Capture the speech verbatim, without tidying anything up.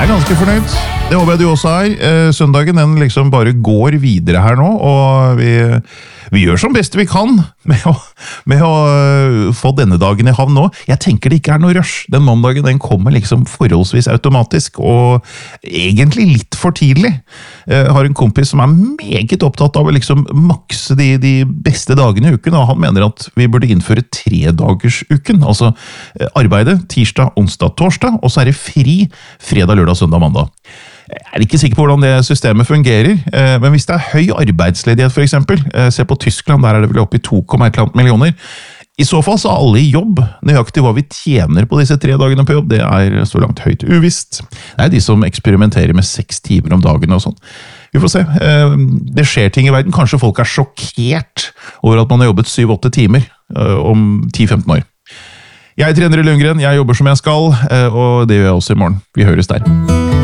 er ganske fornøyd. Det håper jeg du også er. Søndagen den liksom bare går videre her nå, og vi, vi gjør som best vi kan med å, med å få denne dagen i havn nå. Jeg tenker det ikke er noe rush. Den mandagen den kommer liksom forholdsvis automatisk, og egentlig litt for tidlig. Jeg har en kompis som er meget opptatt av å liksom makse de, de beste dagene i uken, og han mener at vi burde innføre tredagersuken. Altså arbeidet tirsdag, onsdag, torsdag, og så er det fri fredag, lørdag, søndag, mandag. Jeg er ikke sikker på hvordan det systemet fungerer, men hvis det er høy arbeidsledighet for eksempel, se på Tyskland, der er det vel oppe i to komma ett millioner, i så fall så er alle i jobb. Nøyaktig hva vi tjener på disse tre dagene på jobb, det er så langt høyt uvisst. Det er de som eksperimenterer med seks timer om dagen og sånn. Vi får se. Det skjer ting i verden. Kanskje folk er sjokkert over at man har jobbet syv åtte timer om ti til femten år. Jeg trener i Lundgren, jeg jobber som jeg skal, og det gjør jeg også i morgen. Vi høres der.